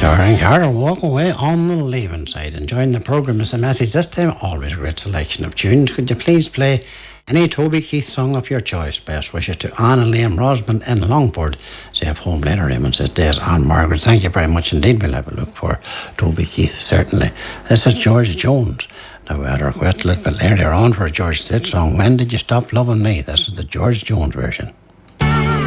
Karen Carter walk away on the leaving side. Enjoying the programme, Mr. Massey's. This time, always a great selection of tunes. Could you please play any Toby Keith song of your choice? Best wishes to Anne and Liam Rosman in Longford. Say up home later, Raymond says, Des, Anne Margaret. Thank you very much indeed. We'll have a look for Toby Keith, certainly. This is George Jones. Now, we had a request a little bit earlier on for a George Stitt song. When Did You Stop Loving Me? This is the George Jones version.